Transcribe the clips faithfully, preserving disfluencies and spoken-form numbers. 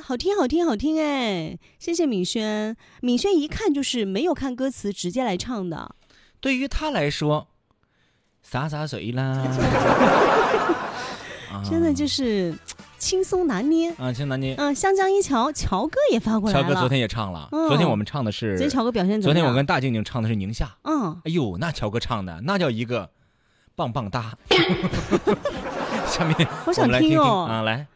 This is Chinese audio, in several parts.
好听好听好听哎，谢谢敏轩。敏轩一看就是没有看歌词直接来唱的。 对于他来说洒洒水啦真的就是轻松拿捏啊，轻松拿捏。 嗯，湘江一桥，乔哥也发过来了。 乔哥昨天也唱了， 嗯、 昨天我们唱的是。 昨天乔哥表现怎么样？ 昨天我跟大静静唱的是宁夏。 嗯， 哎呦，那乔哥唱的那叫一个棒棒哒。下面好想我们来听听哦啊，来。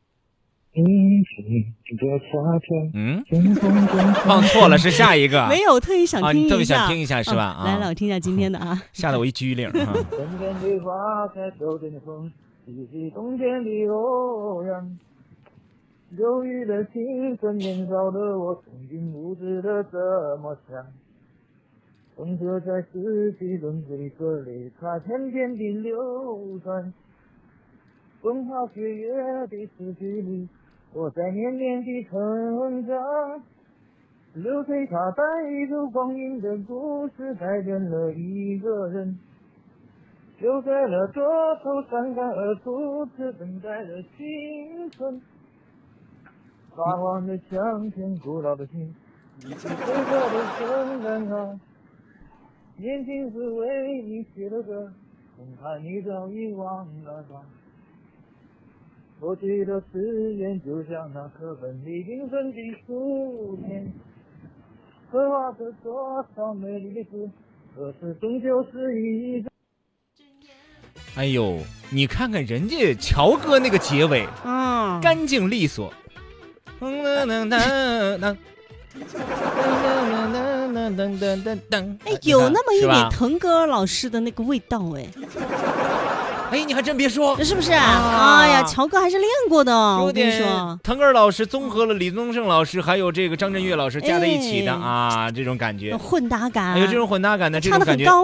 嗯， 放错了，是下一个。 没有，特意想听一下， 啊、你特别想听一下是吧？ 嗯、来了，我听一下今天的啊， 吓得我一激灵哈。 春天的花开，秋天的风，细细冬天的欧阳。忧郁的青春，年少的我，曾经无知的这么想。风车在四季轮回里分离，它天天地流转。风花雪月的四季里，我在年年地成长。流水它带走光阴的故事，改变了一个人，留在了多愁善感而初次等待的青春。发黄的墙前，古老的心，一起睡着的圣诞啊，年轻时为你写的歌，恐怕你早已忘了吧。过去的誓言就像那课本里缤纷的书签，刻画着多少美丽的字，可是终究是一个。 哎呦，你看看人家乔哥那个结尾， 嗯， 干净利索。嗯噔噔噔噔。 哎，有那么一点腾格尔老师的那个味道哎。 哎，你还真别说， 是不是？ 啊、 哎呀，乔哥还是练过的。 有点，我跟你说，腾格尔老师综合了李宗盛老师还有这个张震岳老师加在一起的、哎、啊，这种感觉， 混搭感， 还有这种混搭感的这种感觉。